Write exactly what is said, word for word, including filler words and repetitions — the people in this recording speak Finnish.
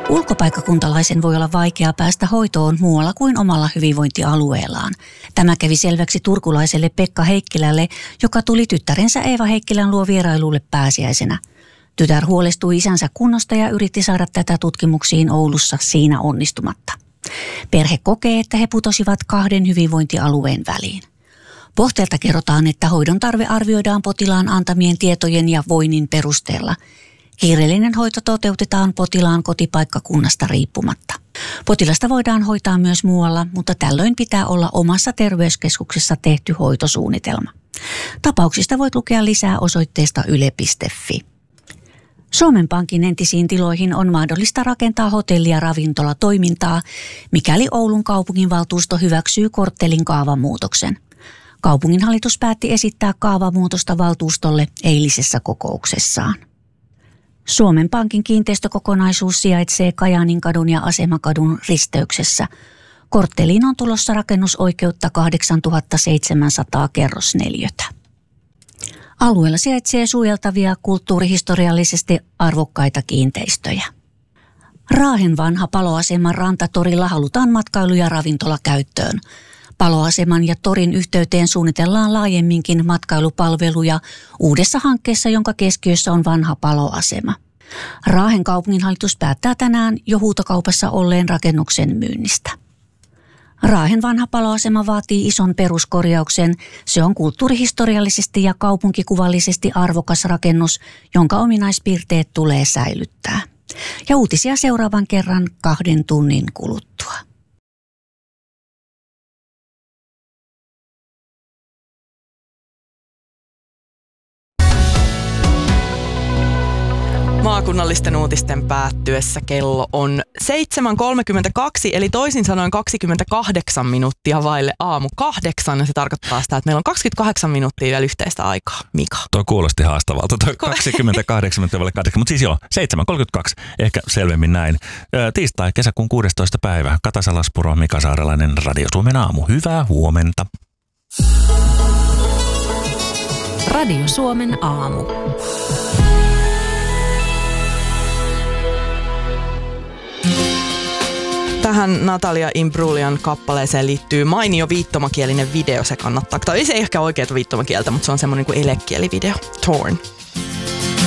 Ulkopaikkakuntalaisen voi olla vaikea päästä hoitoon muualla kuin omalla hyvinvointialueellaan. Tämä kävi selväksi turkulaiselle Pekka Heikkilälle, joka tuli tyttärensä Eeva Heikkilän luo vierailulle pääsiäisenä. Tytär huolestui isänsä kunnosta ja yritti saada tätä tutkimuksiin Oulussa siinä onnistumatta. Perhe kokee, että he putosivat kahden hyvinvointialueen väliin. Pohteelta kerrotaan, että hoidon tarve arvioidaan potilaan antamien tietojen ja voinnin perusteella. Kiireellinen hoito toteutetaan potilaan kotipaikkakunnasta riippumatta. Potilasta voidaan hoitaa myös muualla, mutta tällöin pitää olla omassa terveyskeskuksessa tehty hoitosuunnitelma. Tapauksista voit lukea lisää osoitteesta yle piste fi. Suomen Pankin entisiin tiloihin on mahdollista rakentaa hotelli- ja ravintolatoimintaa, mikäli Oulun kaupunginvaltuusto hyväksyy korttelin kaavamuutoksen. Kaupunginhallitus päätti esittää kaavamuutosta valtuustolle eilisessä kokouksessaan. Suomen Pankin kiinteistökokonaisuus sijaitsee Kajaanin-kadun ja Asemakadun risteyksessä. Kortteliin on tulossa rakennusoikeutta kahdeksantuhattaseitsemänsataa kerrosneliötä. Alueella sijaitsee suojeltavia kulttuurihistoriallisesti arvokkaita kiinteistöjä. Raahen vanha paloaseman rantatorilla halutaan matkailu- ja ravintolakäyttöön. Paloaseman ja torin yhteyteen suunnitellaan laajemminkin matkailupalveluja uudessa hankkeessa, jonka keskiössä on vanha paloasema. Raahen kaupunginhallitus päättää tänään jo huutokaupassa olleen rakennuksen myynnistä. Raahen vanha paloasema vaatii ison peruskorjauksen. Se on kulttuurihistoriallisesti ja kaupunkikuvallisesti arvokas rakennus, jonka ominaispiirteet tulee säilyttää. Ja uutisia seuraavan kerran kahden tunnin kuluttua. Maakunnallisten uutisten päättyessä kello on seitsemän kolmekymmentäkaksi, eli toisin sanoen kaksikymmentäkahdeksan minuuttia vaille aamu kahdeksan. Ja se tarkoittaa sitä, että meillä on kaksikymmentäkahdeksan minuuttia vielä yhteistä aikaa. Mika. Tuo kuulosti haastavalta, tuo kaksikymmentäkahdeksan minuuttia vaille kahdeksan. Mutta siis joo, seitsemän kolmekymmentäkaksi, ehkä selvemmin näin. Tiistai, kesäkuun kuudestoista päivä. Kata Salaspuro, Mika Saarelainen, Radio Suomen aamu. Hyvää huomenta. Radio Suomen aamu. Tähän Natalia Imbrulian kappaleeseen liittyy mainio viittomakielinen video. Se kannattaa, tai ei se ehkä oikeaa viittomakieltä, mutta se on semmoinen kuin elekielivideo. Torn.